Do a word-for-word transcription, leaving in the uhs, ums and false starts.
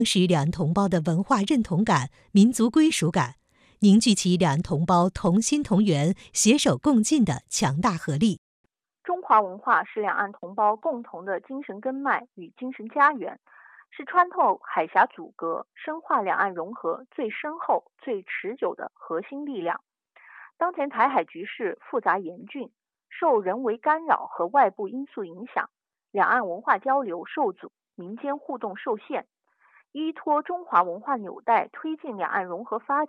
使两岸同胞的文化认同感、民族归属感，凝聚起两岸同胞同心同源、携手共进的强大合力。 中华文化是两岸同胞共同的精神根脉与精神家园，是穿透海峡阻隔、深化两岸融合最深厚、最持久的核心力量。当前台海局势复杂严峻，受人为干扰和外部因素影响，两岸文化交流受阻，民间互动受限。依托中华文化纽带推进两岸融合发展，